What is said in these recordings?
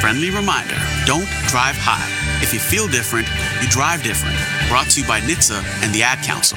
Friendly reminder, don't drive high. If you feel different, you drive different. Brought to you by NHTSA and the Ad Council.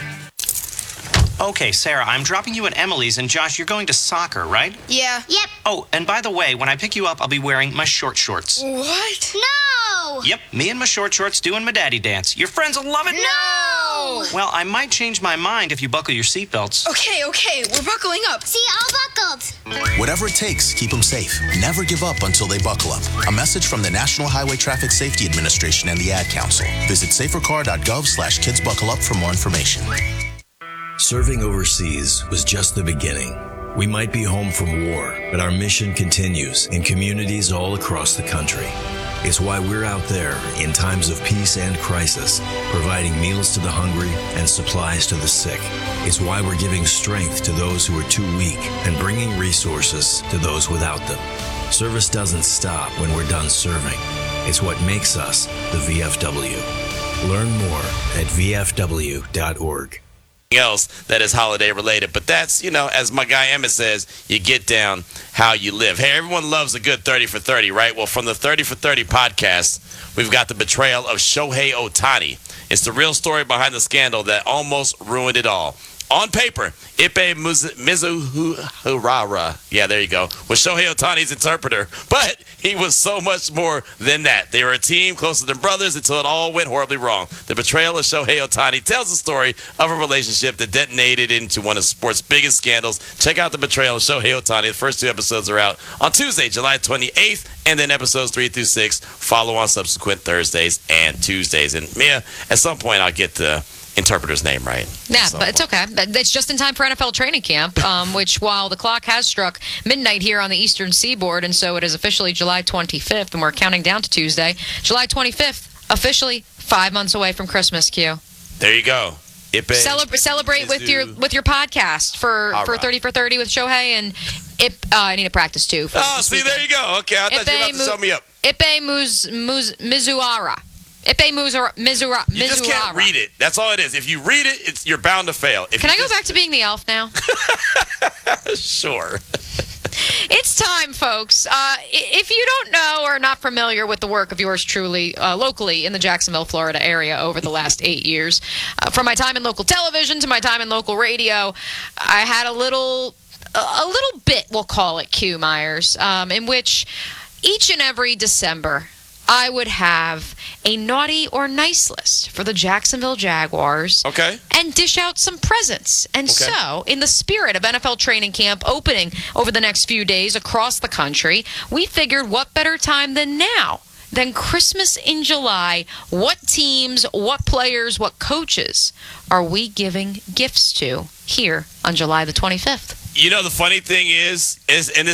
Okay, Sarah, I'm dropping you at Emily's, and Josh, you're going to soccer, right? Yeah. Yep. Oh, and by the way, when I pick you up, I'll be wearing my short shorts. What? No! Yep, me and my short shorts doing my daddy dance. Your friends will love it. No! Well, I might change my mind if you buckle your seatbelts. Okay, we're buckling up. See, all buckled. Whatever it takes, keep them safe. Never give up until they buckle up. A message from the National Highway Traffic Safety Administration and the Ad Council. Visit safercar.gov/kidsbuckleup for more information. Serving overseas was just the beginning. We might be home from war, but our mission continues in communities all across the country. It's why we're out there in times of peace and crisis, providing meals to the hungry and supplies to the sick. It's why we're giving strength to those who are too weak and bringing resources to those without them. Service doesn't stop when we're done serving. It's what makes us the VFW. Learn more at vfw.org. Else that is holiday related, but that's, as my guy Emmett says, you get down how you live. Hey, everyone loves a good 30 for 30, right? Well, from the 30 for 30 podcast, we've got the betrayal of Shohei Ohtani. It's the real story behind the scandal that almost ruined it all. On paper, Ippei Mizuhara, yeah, there you go, was Shohei Ohtani's interpreter, but he was so much more than that. They were a team closer than brothers until it all went horribly wrong. The betrayal of Shohei Ohtani tells the story of a relationship that detonated into one of sports' biggest scandals. Check out the betrayal of Shohei Ohtani. The first 2 episodes are out on Tuesday, July 28th, and then episodes 3 through 6 follow on subsequent Thursdays and Tuesdays. And Mia, at some point I'll get the interpreter's name right. Yeah, but it's okay. It's just in time for NFL training camp, which, while the clock has struck midnight here on the Eastern Seaboard, and so it is officially July 25th, and we're counting down to Tuesday. July 25th, officially 5 months away from Christmas, Q. There you go. Celebrate with your podcast for 30 for 30 with Shohei, and I need to practice too. See, there you go. Okay, I thought you were about to sum me up. Ippei Mizuhara. Ippei Mizuhara. You just can't read it. That's all it is. If you read it, you're bound to fail. Can I go back to being the elf now? Sure. It's time, folks. If you don't know or are not familiar with the work of yours truly locally in the Jacksonville, Florida area over the last 8 years, from my time in local television to my time in local radio, I had a little bit, we'll call it, Q Myers, in which each and every December I would have a naughty or nice list for the Jacksonville Jaguars. Okay. And dish out some presents. And so, in the spirit of NFL training camp opening over the next few days across the country, we figured what better time than now, than Christmas in July. What teams, what players, what coaches are we giving gifts to here on July the 25th? The funny thing is, and this